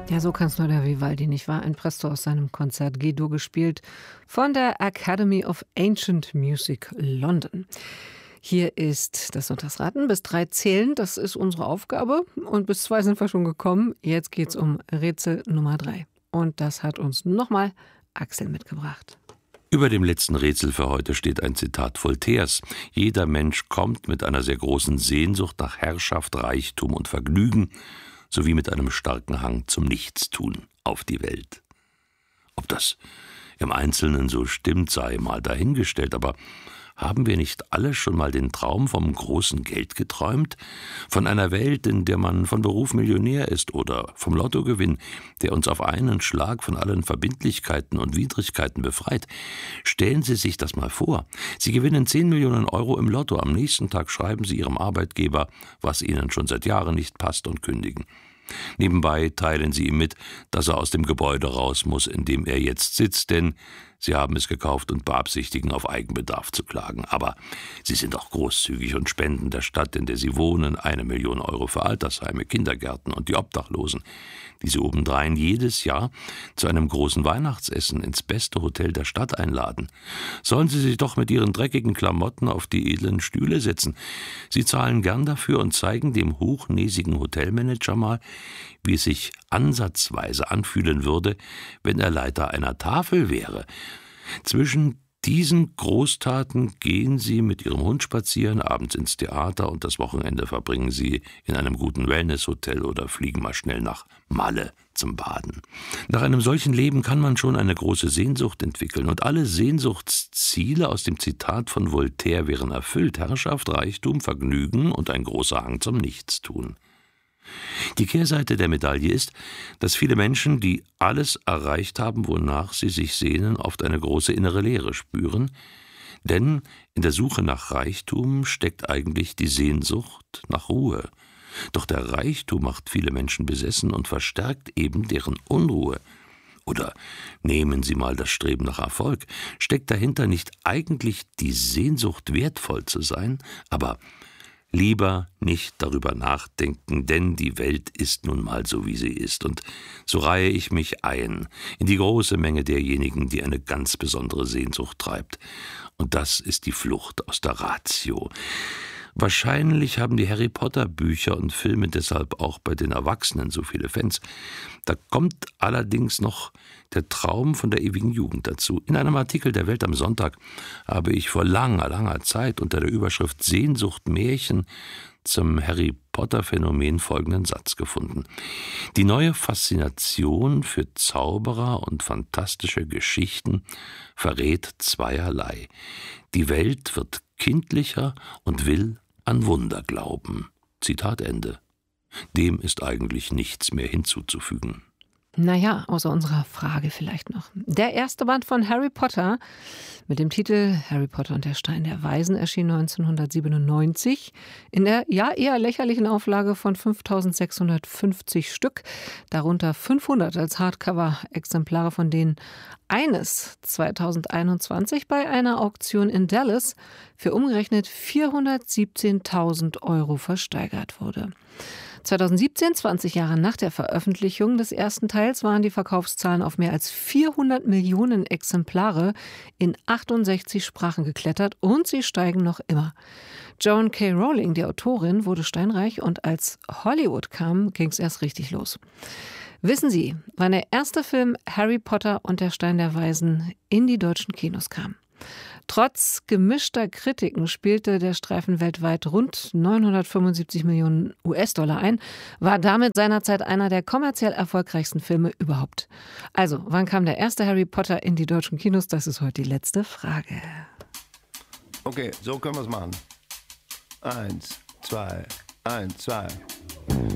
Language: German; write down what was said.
Ja, so kann es nur der Vivaldi, nicht wahr? Ein Presto aus seinem Konzert G-Dur gespielt von der Academy of Ancient Music London. Hier ist das Sonntagsraten. Bis 3 zählen, das ist unsere Aufgabe. Und bis 2 sind wir schon gekommen. Jetzt geht's um Rätsel Nummer 3. Und das hat uns nochmal Axel mitgebracht. Über dem letzten Rätsel für heute steht ein Zitat Voltaires. Jeder Mensch kommt mit einer sehr großen Sehnsucht nach Herrschaft, Reichtum und Vergnügen, sowie mit einem starken Hang zum Nichtstun auf die Welt. Ob das im Einzelnen so stimmt, sei mal dahingestellt, aber haben wir nicht alle schon mal den Traum vom großen Geld geträumt? Von einer Welt, in der man von Beruf Millionär ist, oder vom Lottogewinn, der uns auf einen Schlag von allen Verbindlichkeiten und Widrigkeiten befreit? Stellen Sie sich das mal vor. Sie gewinnen 10 Millionen Euro im Lotto. Am nächsten Tag schreiben Sie Ihrem Arbeitgeber, was Ihnen schon seit Jahren nicht passt, und kündigen. Nebenbei teilen Sie ihm mit, dass er aus dem Gebäude raus muss, in dem er jetzt sitzt, denn Sie haben es gekauft und beabsichtigen, auf Eigenbedarf zu klagen. Aber Sie sind auch großzügig und spenden der Stadt, in der Sie wohnen, 1 Million Euro für Altersheime, Kindergärten und die Obdachlosen, die Sie obendrein jedes Jahr zu einem großen Weihnachtsessen ins beste Hotel der Stadt einladen. Sollen Sie sich doch mit Ihren dreckigen Klamotten auf die edlen Stühle setzen. Sie zahlen gern dafür und zeigen dem hochnäsigen Hotelmanager mal, wie es sich ansatzweise anfühlen würde, wenn er Leiter einer Tafel wäre. Zwischen diesen Großtaten gehen Sie mit Ihrem Hund spazieren, abends ins Theater, und das Wochenende verbringen Sie in einem guten Wellnesshotel oder fliegen mal schnell nach Malle zum Baden. Nach einem solchen Leben kann man schon eine große Sehnsucht entwickeln, und alle Sehnsuchtsziele aus dem Zitat von Voltaire wären erfüllt: Herrschaft, Reichtum, Vergnügen und ein großer Hang zum Nichtstun. Die Kehrseite der Medaille ist, dass viele Menschen, die alles erreicht haben, wonach sie sich sehnen, oft eine große innere Leere spüren, denn in der Suche nach Reichtum steckt eigentlich die Sehnsucht nach Ruhe. Doch der Reichtum macht viele Menschen besessen und verstärkt eben deren Unruhe. Oder nehmen Sie mal das Streben nach Erfolg. Steckt dahinter nicht eigentlich die Sehnsucht, wertvoll zu sein? Aber lieber nicht darüber nachdenken, denn die Welt ist nun mal so, wie sie ist. Und so reihe ich mich ein in die große Menge derjenigen, die eine ganz besondere Sehnsucht treibt. Und das ist die Flucht aus der Ratio. Wahrscheinlich haben die Harry-Potter-Bücher und Filme deshalb auch bei den Erwachsenen so viele Fans. Da kommt allerdings noch der Traum von der ewigen Jugend dazu. In einem Artikel der Welt am Sonntag habe ich vor langer Zeit unter der Überschrift Sehnsucht Märchen zum Harry-Potter-Phänomen folgenden Satz gefunden: Die neue Faszination für Zauberer und fantastische Geschichten verrät zweierlei. Die Welt wird kindlicher und will an Wunder glauben. Zitat Ende. Dem ist eigentlich nichts mehr hinzuzufügen. Naja, außer unserer Frage vielleicht noch. Der erste Band von Harry Potter mit dem Titel Harry Potter und der Stein der Weisen erschien 1997 in der eher lächerlichen Auflage von 5.650 Stück, darunter 500 als Hardcover-Exemplare, von denen eines 2021 bei einer Auktion in Dallas für umgerechnet 417.000 Euro versteigert wurde. 2017, 20 Jahre nach der Veröffentlichung des ersten Teils, waren die Verkaufszahlen auf mehr als 400 Millionen Exemplare in 68 Sprachen geklettert, und sie steigen noch immer. Joan K. Rowling, die Autorin, wurde steinreich, und als Hollywood kam, ging es erst richtig los. Wissen Sie, wann der erste Film Harry Potter und der Stein der Weisen in die deutschen Kinos kam? Trotz gemischter Kritiken spielte der Streifen weltweit rund 975 Millionen US-Dollar ein, war damit seinerzeit einer der kommerziell erfolgreichsten Filme überhaupt. Also, wann kam der erste Harry Potter in die deutschen Kinos? Das ist heute die letzte Frage. Okay, so können wir es machen. 1, 2, 1, 2.